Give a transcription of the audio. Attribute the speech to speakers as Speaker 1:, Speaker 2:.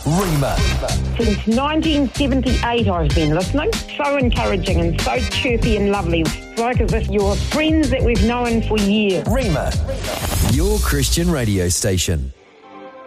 Speaker 1: Rima.
Speaker 2: Since 1978 I've been listening. So encouraging and so chirpy and lovely. It's like as if you're friends that we've known for years.
Speaker 1: Rima, your Christian radio station.